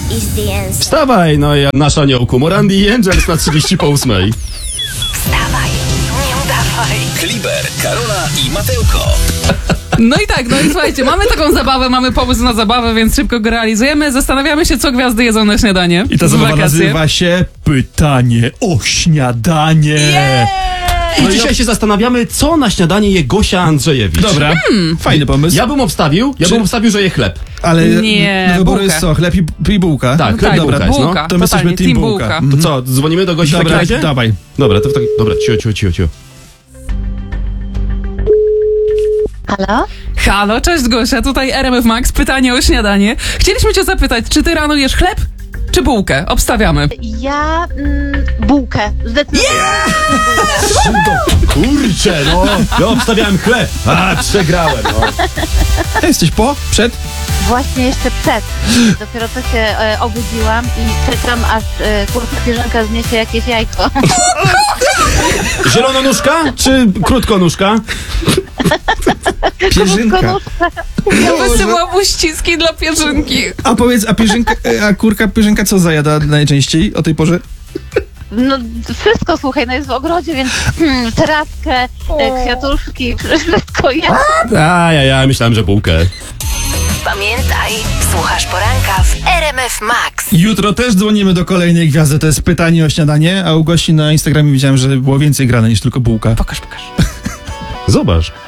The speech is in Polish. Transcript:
Wstawaj, no ja nasz aniołku. Morandi i Angels na 8:30. Wstawaj, nie udawaj. Kliber, Karola i Mateuko. No i tak, no i słuchajcie, mamy taką zabawę, mamy pomysł na zabawę, więc szybko go realizujemy. Zastanawiamy się, co gwiazdy jedzą na śniadanie. I ta w zabawa wakacje. nazywa się Pytanie o śniadanie. I dzisiaj się zastanawiamy, co na śniadanie je Gosia Andrzejewicz. Dobra, fajny pomysł. Ja bym obstawił, że je chleb. Ale Nie, do wyboru bułka. jest co? Chleb i bułka? Tak, chleb i dobra, bułka jest, no. bułka. To my jesteśmy Totalnie, team bułka. To co, dzwonimy do Gosi w takim Dobra, razie? dawaj. Dobra, to w takim... Dobra, cicho. Halo? Halo, cześć Gosia, tutaj RMF Max, pytanie o śniadanie. Chcieliśmy cię zapytać, czy ty rano jesz chleb, czy bułkę? Obstawiamy. Ja bułkę. Zdecydowanie. Kurczę, no. Ja obstawiałem chleb. Przegrałem, no. Jesteś po? Przed? Właśnie jeszcze przed. Dopiero co się obudziłam i czekam, aż kurka pierzynka zniesie jakieś jajko. Zielononóżka czy krótkonóżka? Pierzynka. Wysyłam uściski dla pierzynki. A powiedz, a kurka pierzynka co zajada najczęściej o tej porze? No wszystko, słuchaj, no jest w ogrodzie, więc teratkę, kwiatuszki, wszystko jest. Ja myślałem, że bułkę. Pamiętaj, słuchasz poranka w RMF Max. Jutro też dzwonimy do kolejnej gwiazdy, to jest Pytanie o śniadanie, a u gości na Instagramie widziałem, że było więcej grane niż tylko bułka. Pokaż. Zobacz.